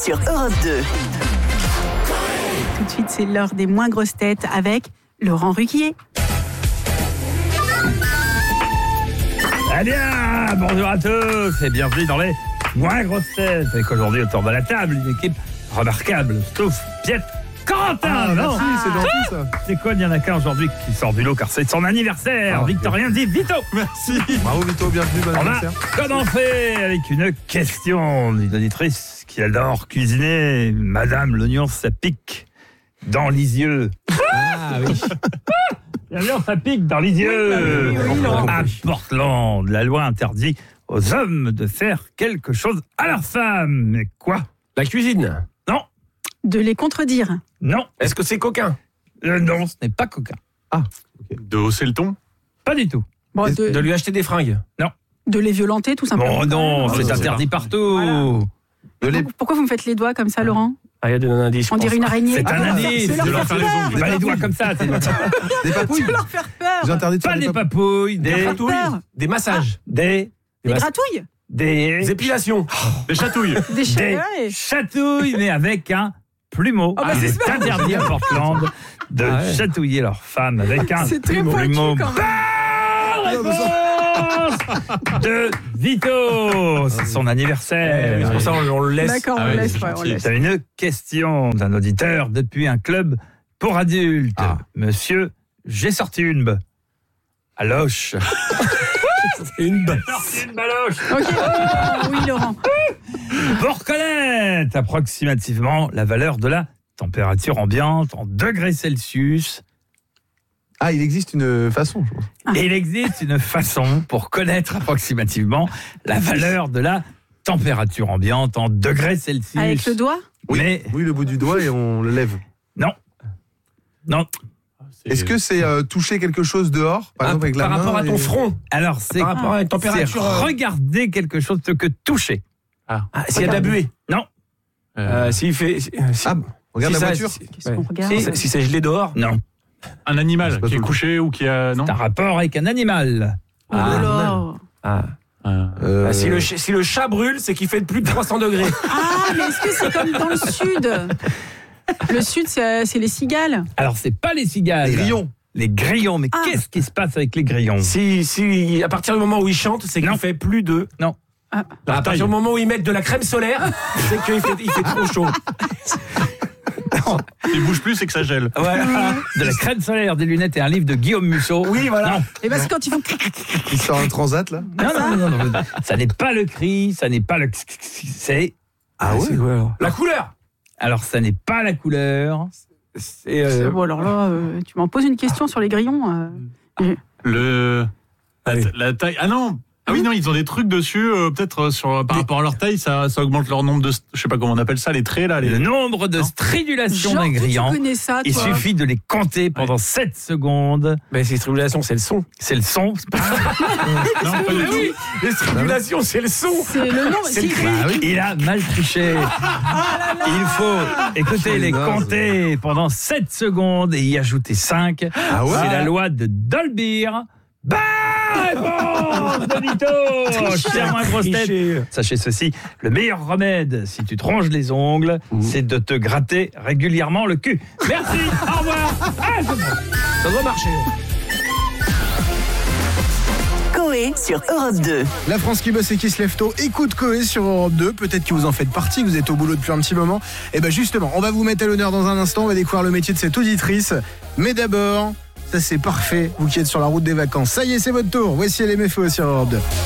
sur Europe 2. Tout de suite, c'est l'heure des moins grosses têtes avec Laurent Ruquier. Eh bien, bonjour à tous et bienvenue dans les moins grosses têtes. Avec aujourd'hui autour de la table une équipe remarquable. Stouff, Piet, Corentin. Merci, c'est gentil ça. C'est quoi, il n'y en a qu'un aujourd'hui qui sort du lot car c'est son anniversaire. Victorien dit Vito. Merci. Bravo Vito, bienvenue, bon On va anniversaire. commencer avec une question d'une auditrice qui adore cuisiner. Madame, l'oignon, ça pique dans les yeux. Ah oui. L'oignon, ça pique dans les yeux. Oui, Laurent. À Portland, la loi interdit aux hommes de faire quelque chose à leurs femmes. Mais quoi? La cuisine. Non, De les contredire. non, Est-ce que c'est coquin? non, ce n'est pas coquin. De hausser le ton? Pas du tout. Bon, De lui acheter des fringues? de les violenter, tout simplement. Bon, non, c'est c'est interdit partout. Voilà. De les- Pourquoi vous me faites les doigts comme ça, Laurent? Ah, il y a des indices. On dirait une araignée. C'est un indice. C'est De leur leur faire faire les peur. ongles. Pas les doigts comme ça. Des papouilles. Tu leur faire peur. J'ai interdit de Pas faire des des papouilles. papouilles, Des des gratouilles. Des massages. des Des mas- gratouilles. Des des épilations. Des chatouilles? Des des cheveux. chatouilles, mais avec un plumeau. Oh, bah, Il c'est est super. interdit à Portland de Ah ouais. chatouiller leurs femmes avec un C'est très plumeau. pointu Plumeau. quand même. Bonne réponse de Vito. C'est son anniversaire. C'est pour ça on le laisse. D'accord, on Ah ouais, laisse. c'est Ouais, on gentil. laisse. C'est une question d'un auditeur depuis un club pour adultes. Ah. Monsieur, j'ai sorti une b. À loche. Une balle. Sorti une baloche. Ok. Ah, oui, Laurent. Pour connaître approximativement la valeur de la température ambiante en degrés Celsius, Ah, il existe une façon, je pense. il existe une façon pour connaître approximativement la valeur de la température ambiante en degrés Celsius. Avec le doigt. Oui. Mais Oui, le bout du doigt et on le lève. non. Est-ce que c'est toucher quelque chose dehors, par exemple avec la Par main rapport à ton et- front. Alors c'est Par rapport à une c'est température. regarder quelque chose plutôt que toucher. Ah, s'il y a de la buée. Non, S'il fait. Ah, regarde si la ça- voiture. Qu'est-ce qu'on regarde? Si c'est gelé dehors. non. un animal C'est pas qui est tout le couché ou qui a. Non? C'est un rapport avec un animal. Oh là. Ah. Si le chat brûle, c'est qu'il fait plus de 300 degrés. Ah, mais est-ce que c'est comme dans le sud? Le sud, c'est les cigales. Alors c'est pas les cigales. Les grillons. Les grillons, mais Ah. qu'est-ce qui se passe avec les grillons? Si à partir du moment où il chante, c'est qu'il Non. fait plus de. Non. À partir du moment où ils mettent de la crème solaire, c'est qu'il fait trop chaud. Il bouge plus, c'est que ça gèle. Voilà. De la crème solaire, des lunettes et un livre de Guillaume Musso. Oui, voilà. Non, Et parce que quand ils font. Il sort un transat là. non. Ça n'est pas le cri, ça n'est pas le... C'est... Ah ouais. C'est quoi, alors La couleur. Alors ça n'est pas la couleur. C'est Bon, alors là, tu m'en poses une question sur les grillons. Le. Allez. La taille. Ah non! Ah oui, non, ils ont des trucs dessus, peut-être par rapport à leur taille, ça augmente leur nombre de. Je sais pas comment on appelle ça, les traits là. Le nombre de stridulations Genre, des toi, tu grillons, connais ça, il toi. suffit de les compter pendant 7 secondes. Mais ces stridulations, c'est le son. C'est le son. c'est pas- Non, pas du tout. Les stridulations, c'est le son. C'est le nom. C'est le si- cri. Il a mal triché. Il faut, écoutez, les naze. compter pendant 7 secondes et y ajouter 5. Ah ouais. C'est la loi de Dolbear. Bonne réponse de Vito. Cher moins grosse tête. Tricher. Sachez ceci, le meilleur remède si tu te ronges les ongles, c'est de te gratter régulièrement le cul. Merci, au revoir. À demain. Ça doit marcher. Coé sur Europe 2. La France qui bosse et qui se lève tôt, écoute Coé sur Europe 2. Peut-être que vous en faites partie, que vous êtes au boulot depuis un petit moment. Et bien justement, on va vous mettre à l'honneur dans un instant. On va découvrir le métier de cette auditrice. Mais d'abord, ça c'est parfait, vous qui êtes sur la route des vacances. Ça y est, c'est votre tour. Voici LMFAO sur Europe 2.